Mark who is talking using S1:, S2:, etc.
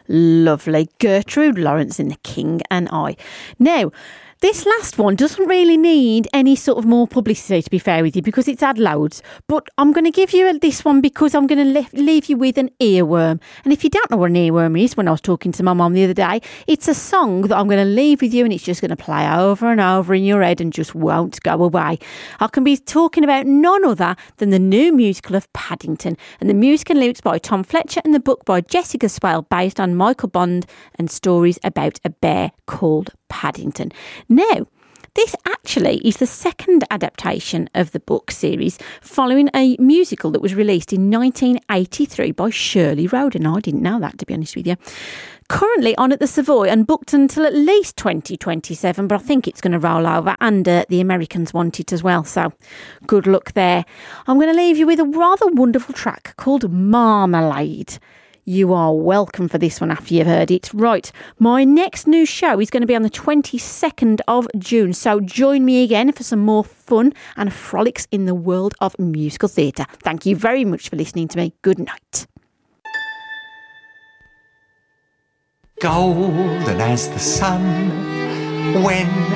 S1: Lovely. Gertrude Lawrence in The King and I. Now, this last one doesn't really need any sort of more publicity, to be fair with you, because it's had loads. But I'm going to give you this one because I'm going to leave you with an earworm. And if you don't know what an earworm is, when I was talking to my mum the other day, it's a song that I'm going to leave with you and it's just going to play over and over in your head and just won't go away. I can be talking about none other than the new musical of Paddington, and the music and lyrics by Tom Fletcher and the book by Jessica Swale, based on Michael Bond and stories about a bear called Paddington. Now, this actually is the second adaptation of the book series following a musical that was released in 1983 by Shirley Roden. I didn't know that, to be honest with you. Currently on at the Savoy and booked until at least 2027, but I think it's going to roll over, and the Americans want it as well, so good luck there. I'm going to leave you with a rather wonderful track called Marmalade. You are welcome for this one after you've heard it. Right, my next new show is going to be on the 22nd of June, so join me again for some more fun and frolics in the world of musical theatre. Thank you very much for listening to me. Good night.
S2: Golden as the sun when